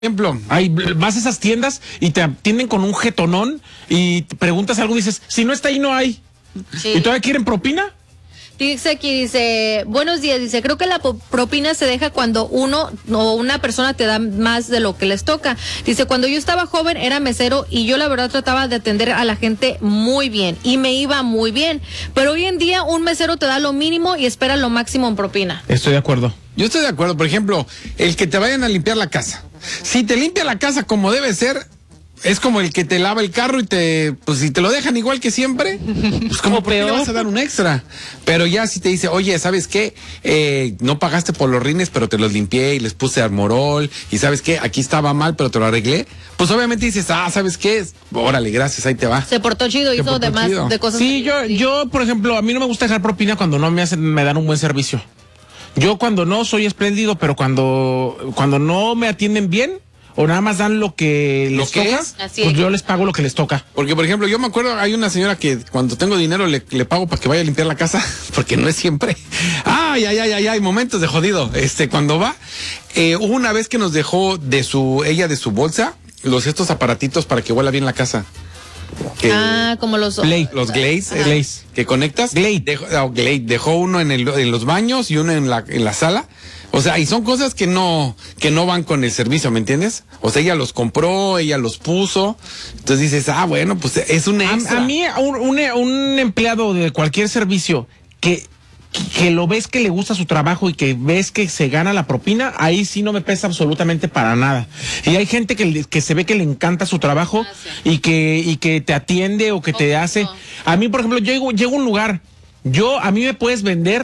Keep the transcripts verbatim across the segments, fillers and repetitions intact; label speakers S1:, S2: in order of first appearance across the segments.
S1: ejemplo, hay, vas a esas tiendas y te atienden con un jetonón y te preguntas algo y dices, si no está ahí, no hay. Sí. ¿Y todavía quieren propina?
S2: Dice aquí, dice, buenos días, dice, creo que la propina se deja cuando uno o una persona te da más de lo que les toca. Dice, cuando yo estaba joven era mesero y yo la verdad trataba de atender a la gente muy bien y me iba muy bien. Pero hoy en día un mesero te da lo mínimo y espera lo máximo en propina.
S1: Estoy de acuerdo.
S3: Yo estoy de acuerdo. Por ejemplo, el que te vayan a limpiar la casa. Si te limpia la casa como debe ser, es como el que te lava el carro y te, pues si te lo dejan igual que siempre, pues como ¿por qué le vas a dar un extra? Pero ya si te dice, oye, ¿sabes qué? Eh, no pagaste por los rines, pero te los limpié y les puse armorol, y ¿sabes qué? Aquí estaba mal, pero te lo arreglé. Pues obviamente dices, ah, ¿sabes qué? Órale, gracias, ahí te va.
S2: Se portó chido, hizo de más de cosas.
S1: Sí, yo,
S2: sí.
S1: yo, por ejemplo, a mí no me gusta dejar propina cuando no me hacen, me dan un buen servicio. Yo cuando no soy espléndido, pero cuando, cuando no me atienden bien, o nada más dan lo que
S3: ¿Lo
S1: les
S3: que
S1: toca,
S3: es?
S2: Así
S1: pues
S2: es.
S1: yo les pago lo que les toca.
S3: Porque, por ejemplo, yo me acuerdo, hay una señora que cuando tengo dinero le, le pago para que vaya a limpiar la casa, porque no es siempre. Ay, ay, ay, ay, ay, momentos de jodido. Este, cuando va, eh, hubo una vez que nos dejó de su, ella de su bolsa, los estos aparatitos para que huela bien la casa. Que,
S2: ah, como los...
S3: Glade, los Glades, eh,
S1: Glaze.
S3: que conectas.
S1: Glade.
S3: Dejó, oh, Glade. Dejó uno en, el, en los baños y uno en la, en la sala. O sea, y son cosas que no, que no van con el servicio, ¿me entiendes? O sea, ella los compró, ella los puso. Entonces dices, ah, bueno, pues es un extra.
S1: A, a mí, un, un, un empleado de cualquier servicio que, que lo ves que le gusta su trabajo y que ves que se gana la propina, ahí sí no me pesa absolutamente para nada. Y hay gente que, que se ve que le encanta su trabajo ah, sí. y que, y que te atiende o que te oh, hace. No. A mí, por ejemplo, yo llego, llego a un lugar, yo, a mí me puedes vender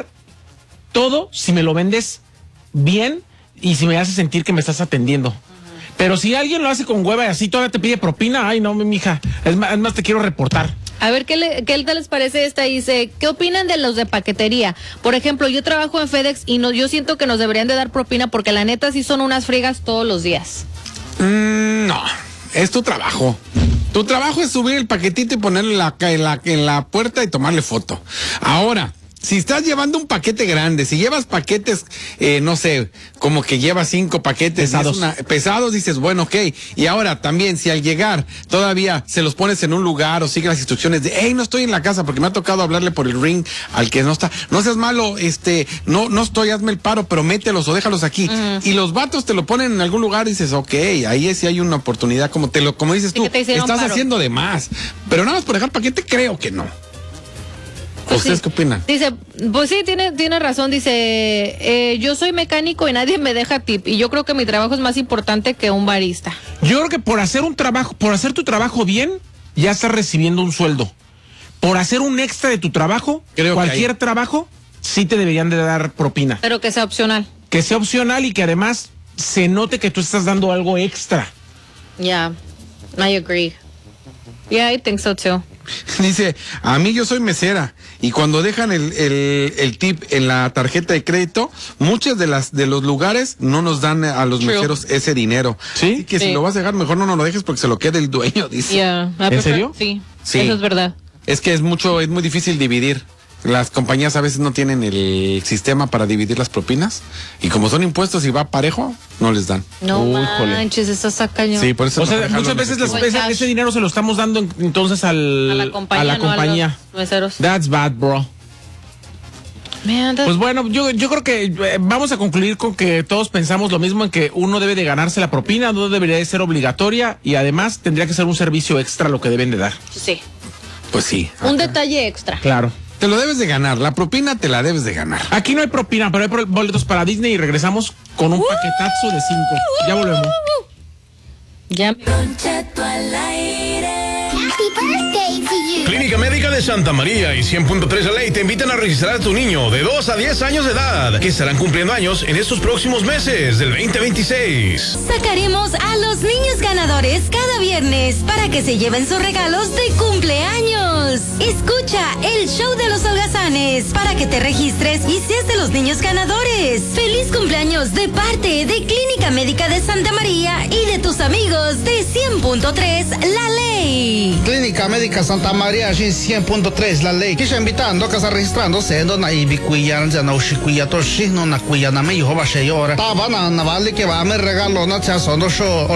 S1: todo si me lo vendes bien y si me hace sentir que me estás atendiendo. Uh-huh. Pero si alguien lo hace con hueva y así todavía te pide propina, ay no, mija, es más, es más te quiero reportar.
S2: A ver, ¿qué, le, ¿qué les parece esta? Dice, ¿qué opinan de los de paquetería? Por ejemplo, yo trabajo en FedEx y no, yo siento que nos deberían de dar propina porque la neta sí son unas friegas todos los días.
S3: Mm, no, es tu trabajo. Tu trabajo es subir el paquetito y ponerlo en la, en la, en la puerta y tomarle foto. Ahora, si estás llevando un paquete grande, si llevas paquetes, eh, no sé, como que llevas cinco paquetes
S1: pesados.
S3: Una, pesados, dices, bueno, ok. Y ahora también, si al llegar todavía se los pones en un lugar o sigues las instrucciones de, hey, no estoy en la casa porque me ha tocado hablarle por el ring al que no está, no seas malo, este, no, no estoy, hazme el paro, pero mételos o déjalos aquí. Uh-huh. Y los vatos te lo ponen en algún lugar y dices, ok, ahí sí hay una oportunidad, como te lo, como dices tú, estás haciendo de más. Pero nada más por dejar paquete, creo que no.
S2: Pues
S3: ¿Ustedes
S2: sí.
S3: qué opinan?
S2: Dice, pues sí, tiene, tiene razón, dice, eh, yo soy mecánico y nadie me deja tip, y yo creo que mi trabajo es más importante que un barista.
S1: Yo creo que por hacer un trabajo, por hacer tu trabajo bien, ya estás recibiendo un sueldo. Por hacer un extra de tu trabajo, creo cualquier hay... trabajo, sí te deberían de dar propina.
S2: Pero que sea opcional.
S1: Que sea opcional y que además se note que tú estás dando algo extra.
S2: Yeah, I agree. Yeah, I think so too.
S3: Dice, a mí yo soy mesera y cuando dejan el, el, el tip en la tarjeta de crédito, muchos de las de los lugares no nos dan a los True. meseros ese dinero.
S1: ¿Sí?
S3: Así que
S2: sí.
S3: si lo vas a dejar, mejor no nos lo dejes porque se lo queda el dueño, dice.
S2: Yeah,
S1: ¿En serio?
S2: Sí,
S3: sí,
S2: eso es verdad.
S3: Es que es mucho, es muy difícil dividir. Las compañías a veces no tienen el sistema para dividir las propinas y como son impuestos y va parejo, no les dan.
S2: No Uy, manches, eso está cañón.
S3: Sí, por eso.
S1: O sea, muchas veces las, ese, ese dinero se lo estamos dando entonces al,
S2: a la compañía.
S1: A la compañía.
S2: No a los meseros.
S1: That's bad, bro.
S2: Man, that's...
S1: Pues bueno, yo, yo creo que eh, vamos a concluir con que todos pensamos lo mismo en que uno debe de ganarse la propina, no debería de ser obligatoria y además tendría que ser un servicio extra lo que deben de dar.
S2: Sí.
S3: Pues sí.
S2: Un acá. Detalle extra.
S1: Claro.
S3: Te lo debes de ganar, la propina te la debes de ganar.
S1: Aquí no hay propina, pero hay boletos para Disney y regresamos con un uh, paquetazo de cinco. Uh, ya volvemos.
S2: Uh, uh, ya.
S4: Clínica Médica de Santa María y cien punto tres L A te invitan a registrar a tu niño de dos a diez años de edad, que estarán cumpliendo años en estos próximos meses del veinte veintiséis.
S5: Sacaremos a los niños ganadores cada viernes para que se lleven sus regalos de cumpleaños. Escucha el show de los holgazanes para que te registres y seas de los niños ganadores. Feliz cumpleaños de parte de Clínica Médica de Santa María y de tus los amigos de cien punto tres La Ley.
S6: Clínica Médica Santa María, cien punto tres La Ley. Quisha invitando que está registrándose en na ibi cuyan ya no shikuya to shino na kuya na me hijo va a ser ahora. Taba na na vale que va a me regalo na chasondo show.